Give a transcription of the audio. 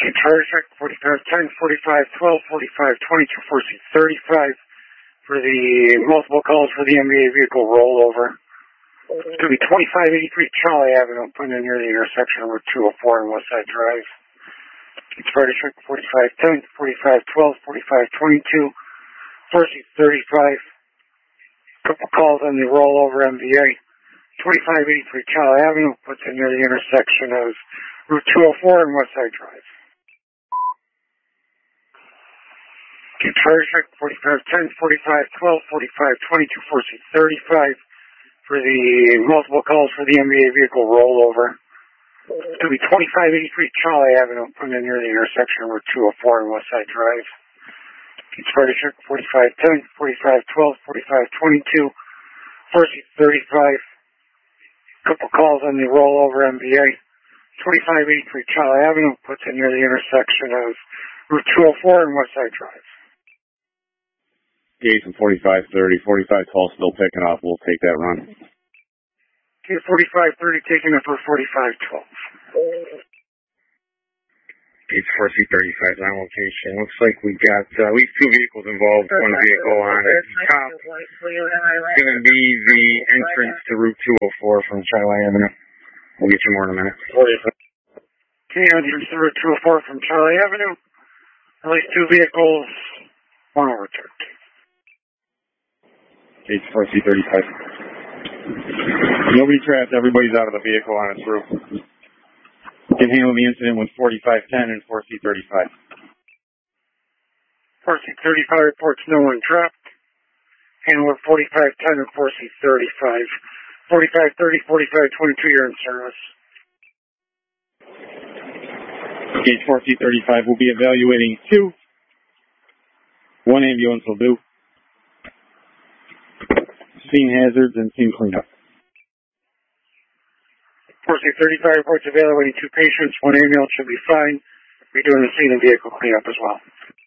Charter check 4510, 4512, 4522, 4C35 for the multiple calls for the MVA vehicle rollover. It's going to be 2583 Charlie Avenue, putting in near the intersection of Route 204 and Westside Drive. Charter check 4510, 4512, 4522, 4C35. Couple calls on the rollover MVA. 2583 Charlie Avenue, puts in near the intersection of Route 204 and Westside Drive. Charter check 4510, 4512, 4522, 4C35 for the multiple calls for the MVA vehicle rollover. It's going to be 2583 Charlie Avenue, putting in near the intersection of Route 204 and Westside Drive. Charter check 4510, 4512, 4522, 4C35. Couple calls on the rollover MVA. 2583 Charlie Avenue, puts in near the intersection of Route 204 and Westside Drive. Gate from 4530, 4512 still picking up. We'll take that run. Okay, 4530 taking up for 4512. Gate 4C35 on location. Looks like we've got at least two vehicles involved, one vehicle on it. Top going to be the entrance to Route 204 from Charlie Avenue. We'll get you more in a minute. Okay, entrance to Route 204 from Charlie Avenue. At least two vehicles, one overturned. Gate 4C35. Nobody trapped. Everybody's out of the vehicle on its roof. Can handle the incident with 4510 and 4C35. 4C35 reports no one trapped. Handle with 4510 and 4C35. 4530, 4522, you're in service. Gate 4C35 will be evaluating two. One ambulance will do. Scene hazards and scene cleanup. 4C35 reports evaluating two patients. One ambulance should be fine. We're doing the scene and vehicle cleanup as well.